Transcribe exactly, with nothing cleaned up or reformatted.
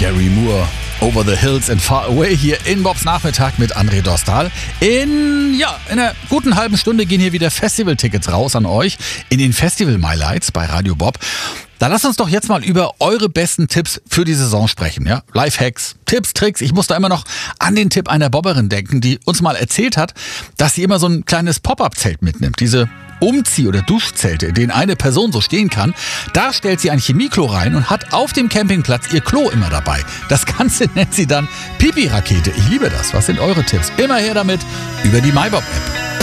Gary Moore, Over the Hills and Far Away hier in Bobs Nachmittag mit André Dostal. In, ja, in einer guten halben Stunde gehen hier wieder Festivaltickets raus an euch in den Festival My Lights bei Radio Bob. Da lasst uns doch jetzt mal über eure besten Tipps für die Saison sprechen. Ja? Lifehacks, Tipps, Tricks. Ich muss da immer noch an den Tipp einer Bobberin denken, die uns mal erzählt hat, dass sie immer so ein kleines Pop-Up-Zelt mitnimmt. Diese Umzieh- oder Duschzelte, in denen eine Person so stehen kann. Da stellt sie ein Chemieklo rein und hat auf dem Campingplatz ihr Klo immer dabei. Das Ganze nennt sie dann Pipi-Rakete. Ich liebe das. Was sind eure Tipps? Immer her damit über die MyBob-App.